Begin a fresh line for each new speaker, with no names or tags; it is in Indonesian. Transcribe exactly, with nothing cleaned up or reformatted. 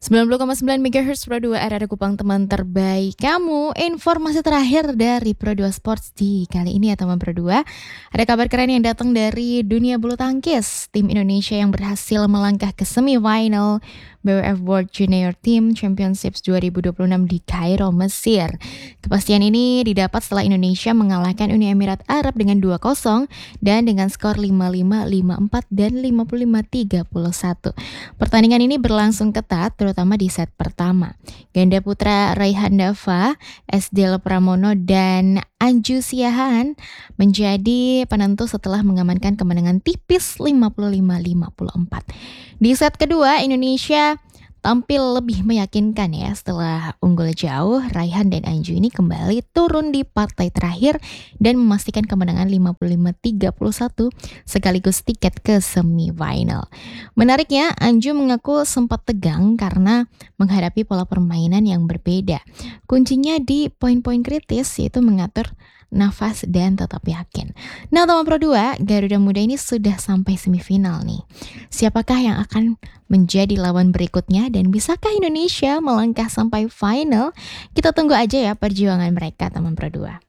sembilan puluh koma sembilan megahertz Pro dua R R Kupang, teman terbaik kamu. Informasi terakhir dari Pro dua Sports di kali ini ya teman Pro dua. Ada kabar keren yang datang dari dunia bulu tangkis. Tim Indonesia yang berhasil melangkah ke semifinal B W F World Junior Team Championships dua ribu dua puluh enam di Kairo, Mesir. Kepastian ini didapat setelah Indonesia mengalahkan Uni Emirat Arab dengan dua kosong dan dengan skor lima lima, lima empat, dan lima puluh lima tiga puluh satu. Pertandingan ini berlangsung ketat terutama di set pertama. Ganda putra Raihan Dava, Esdel Pramono, dan Anju Siahaan menjadi penentu setelah mengamankan kemenangan tipis lima puluh lima lima puluh empat. Di set kedua, Indonesia tampil lebih meyakinkan ya setelah unggul jauh. Raihan dan Anju ini kembali turun di partai terakhir dan memastikan kemenangan lima puluh lima tiga puluh satu sekaligus tiket ke semifinal. Menariknya, Anju mengaku sempat tegang karena menghadapi pola permainan yang berbeda. Kuncinya di poin-poin kritis, yaitu mengatur nafas dan tetap yakin. Nah teman Pro dua, Garuda Muda ini sudah sampai semifinal nih. Siapakah yang akan menjadi lawan berikutnya dan bisakah Indonesia melangkah sampai final? Kita tunggu aja ya perjuangan mereka teman Pro dua.